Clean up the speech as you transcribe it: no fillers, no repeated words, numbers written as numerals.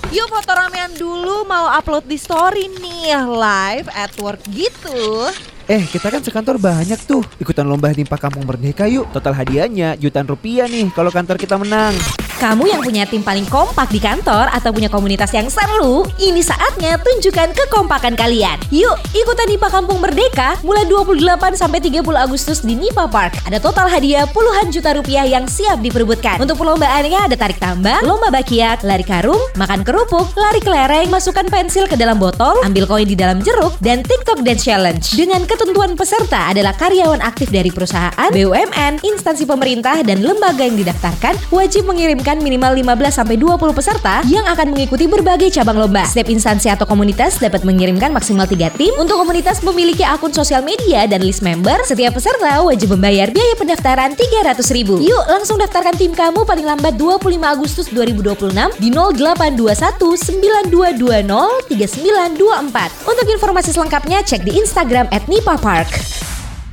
Yuk foto ramean dulu, mau upload di story nih, live at work gitu. Kita kan sekantor banyak tuh. Ikutan lomba Nimpa Kampung Merdeka yuk. Total hadiahnya jutaan rupiah nih kalau kantor kita menang. Kamu yang punya tim paling kompak di kantor atau punya komunitas yang seru, ini saatnya tunjukkan kekompakan kalian. Yuk, ikutan Nimpa Kampung Merdeka mulai 28 sampai 30 Agustus di Nipa Park. Ada total hadiah puluhan juta rupiah yang siap diperebutkan. Untuk perlombaannya ada tarik tambang, lomba bakiak, lari karung, makan kerupuk, lari kelereng, masukkan pensil ke dalam botol, ambil koin di dalam jeruk, dan TikTok Dance Challenge. Dengan ketentuan peserta adalah karyawan aktif dari perusahaan, BUMN, instansi pemerintah, dan lembaga yang didaftarkan, wajib mengirimkan minimal 15-20 peserta yang akan mengikuti berbagai cabang lomba. Setiap instansi atau komunitas dapat mengirimkan maksimal 3 tim. Untuk komunitas memiliki akun sosial media dan list member, setiap peserta wajib membayar biaya pendaftaran Rp300.000. Yuk langsung daftarkan tim kamu paling lambat 25 Agustus 2026 di 0821 9220 3924. Untuk informasi selengkapnya cek di Instagram @nipapark.